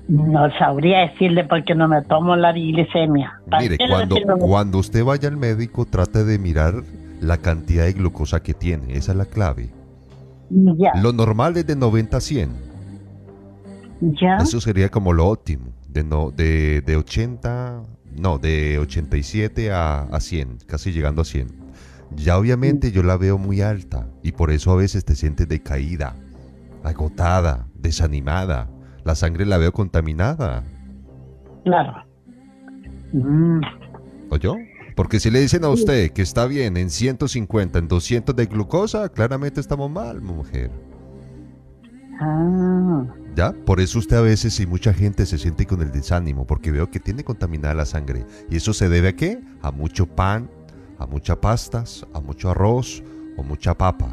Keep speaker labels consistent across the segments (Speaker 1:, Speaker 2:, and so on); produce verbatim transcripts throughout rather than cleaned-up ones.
Speaker 1: No sabría decirle porque no me tomo la glicemia. ¿Para
Speaker 2: Mire,
Speaker 1: qué le
Speaker 2: cuando,
Speaker 1: decirlo?
Speaker 2: cuando usted vaya al médico, trate de mirar la cantidad de glucosa que tiene. Esa es la clave.
Speaker 1: Ya,
Speaker 2: Lo normal es de noventa a cien.
Speaker 1: ya,
Speaker 2: Eso sería como lo óptimo. De, no, de, de ochenta, no, de ochenta y siete a, a cien, casi llegando a cien. Ya obviamente yo la veo muy alta y por eso a veces te sientes decaída, agotada, desanimada. La sangre la veo contaminada.
Speaker 1: claro. Mm,
Speaker 2: ¿Oyó? Porque si le dicen a usted que está bien en ciento cincuenta, en doscientos de glucosa, claramente estamos mal, mujer.
Speaker 1: ah,
Speaker 2: ¿Ya? Por eso usted a veces y mucha gente se siente con el desánimo, porque veo que tiene contaminada la sangre. ¿Y eso se debe a qué? A mucho pan, a muchas pastas, a mucho arroz o mucha papa.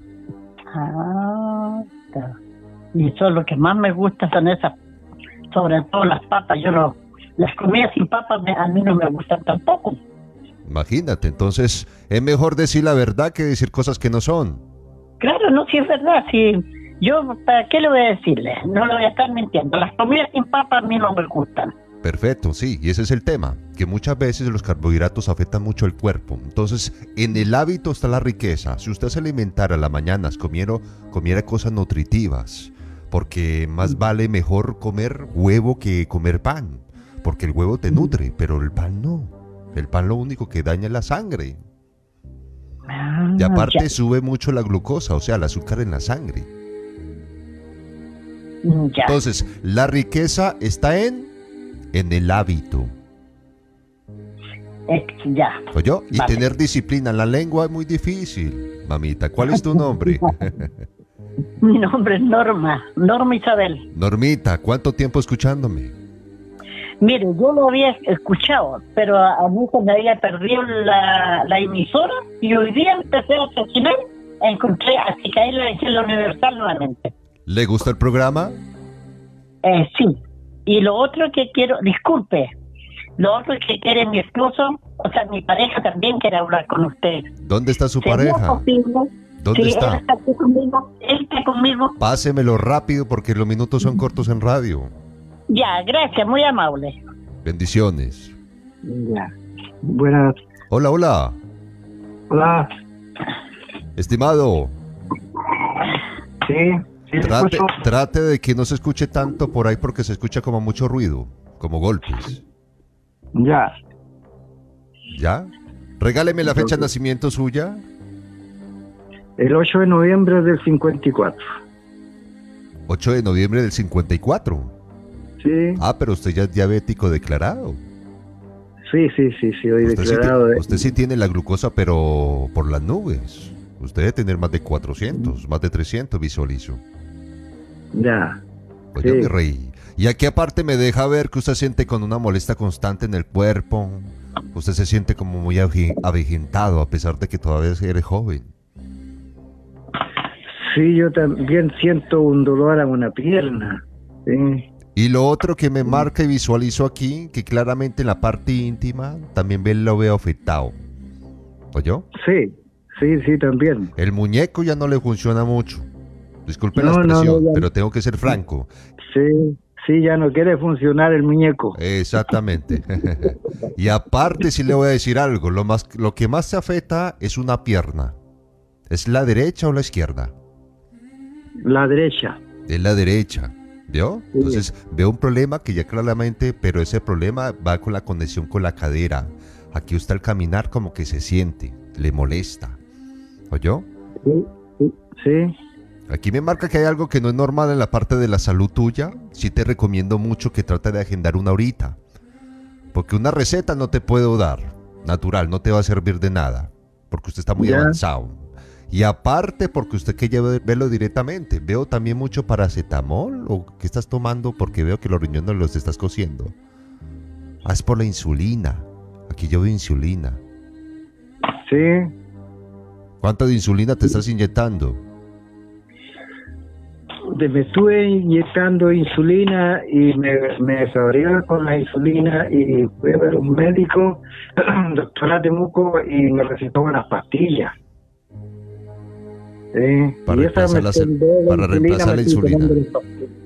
Speaker 1: ah, está. Y eso es lo que más me gusta son esas, sobre todo las papas. Yo no, las comidas sin papas me- a mí no me gustan tampoco.
Speaker 2: Imagínate, entonces es mejor decir la verdad que decir cosas que no son.
Speaker 1: Claro, no, si es verdad, si yo, ¿para qué le voy a decirle? No le voy a estar mintiendo. Las comidas sin papas a mí no me gustan.
Speaker 2: Perfecto, sí, y ese es el tema, que muchas veces los carbohidratos afectan mucho el cuerpo. Entonces, en el hábito está la riqueza. Si usted se alimentara a las mañanas, comiera, comiera cosas nutritivas, porque más vale mejor comer huevo que comer pan, porque el huevo te nutre, pero el pan no. El pan lo único que daña es la sangre.
Speaker 1: Ah,
Speaker 2: Y aparte
Speaker 1: ya,
Speaker 2: sube mucho la glucosa, o sea, el azúcar en la sangre.
Speaker 1: ya.
Speaker 2: Entonces, la riqueza está en, en el hábito.
Speaker 1: Eh, ya.
Speaker 2: ¿Oyó? Y
Speaker 1: Vale.
Speaker 2: tener disciplina en la lengua es muy difícil. Mamita, ¿cuál es tu nombre?
Speaker 1: Mi nombre es Norma, Norma Isabel.
Speaker 2: Normita, ¿cuánto tiempo escuchándome?
Speaker 1: Mire, yo lo había escuchado, pero a, a mí se me había perdido la, la emisora y hoy día empecé a asesinar, encontré así que ahí le dejé la Universal nuevamente.
Speaker 2: ¿Le gusta el programa?
Speaker 1: Eh, sí. Y lo otro que quiero, disculpe, lo otro que quiere mi esposo, o sea, mi pareja también quiere hablar con usted.
Speaker 2: ¿Dónde está su
Speaker 1: ¿Sería
Speaker 2: pareja?
Speaker 1: posible?
Speaker 2: ¿Dónde
Speaker 1: Sí,
Speaker 2: está?
Speaker 1: él está aquí conmigo, él está conmigo.
Speaker 2: Pásemelo rápido porque los minutos son cortos en radio.
Speaker 1: Ya, gracias, muy amable.
Speaker 2: Bendiciones.
Speaker 3: Ya. Buenas.
Speaker 2: Hola, hola.
Speaker 3: Hola.
Speaker 2: Estimado,
Speaker 3: Sí, sí,
Speaker 2: trate,
Speaker 3: escucho.
Speaker 2: trate de que no se escuche tanto por ahí porque se escucha como mucho ruido, como golpes.
Speaker 3: Ya.
Speaker 2: ¿Ya? Regáleme la fecha de nacimiento suya.
Speaker 3: El ocho de noviembre del cincuenta y cuatro.
Speaker 2: ocho de noviembre del cincuenta y cuatro.
Speaker 3: Sí,
Speaker 2: Ah, pero usted ya es diabético declarado.
Speaker 3: sí, sí, sí, sí, hoy
Speaker 2: Usted sí,
Speaker 3: declarado.
Speaker 2: ti-
Speaker 3: de-
Speaker 2: usted sí tiene la glucosa, pero por las nubes. Usted debe tener más de cuatrocientos, más de trescientos, visualizo.
Speaker 3: Ya.
Speaker 2: Oye,
Speaker 3: Sí.
Speaker 2: mi rey. Y aquí aparte me deja ver que usted siente con una molestia constante en el cuerpo. Usted se siente como muy avi- avejentado a pesar de que todavía eres joven.
Speaker 3: Sí, yo también siento un dolor a una pierna. Sí,
Speaker 2: Y lo otro que me marca y visualizo aquí, que claramente en la parte íntima también ve- lo veo afectado. ¿Oyó?
Speaker 3: sí, sí, sí, también.
Speaker 2: El muñeco ya no le funciona mucho. Disculpe la
Speaker 3: No, no,
Speaker 2: expresión,
Speaker 3: no, ya-
Speaker 2: pero tengo que ser franco.
Speaker 3: Sí, sí, ya no quiere funcionar el muñeco.
Speaker 2: Exactamente. Y aparte sí le voy a decir algo, lo, más, lo que más se afecta es una pierna. ¿Es la derecha o la izquierda?
Speaker 3: La derecha.
Speaker 2: Es la derecha. ¿Vio? Entonces veo un problema que ya claramente, pero ese problema va con la conexión con la cadera. Aquí usted al caminar como que se siente, le molesta. ¿Oyó?
Speaker 3: Sí, sí, sí.
Speaker 2: Aquí me marca que hay algo que no es normal en la parte de la salud tuya. Sí te recomiendo mucho que trate de agendar una horita. Porque una receta no te puedo dar. Natural, no te va a servir de nada. Porque usted está muy
Speaker 3: Ya.
Speaker 2: avanzado. Y aparte porque usted quiere verlo directamente. Veo también mucho paracetamol. ¿O qué estás tomando? Porque veo que los riñones los estás cosiendo. Ah, es por la insulina. Aquí yo veo insulina.
Speaker 3: Sí,
Speaker 2: ¿Cuánta de insulina te estás inyectando?
Speaker 3: de- me estuve inyectando insulina y me, me desabrió con la insulina y fui a ver un médico, doctora Temuco, y me recetó unas pastillas. Sí,
Speaker 2: Para
Speaker 3: y esa
Speaker 2: reemplazar
Speaker 3: me
Speaker 2: la-
Speaker 3: sembró
Speaker 2: para
Speaker 3: insulina,
Speaker 2: reemplazar
Speaker 3: me
Speaker 2: la
Speaker 3: estoy
Speaker 2: insulina.
Speaker 3: tomando las pastillas.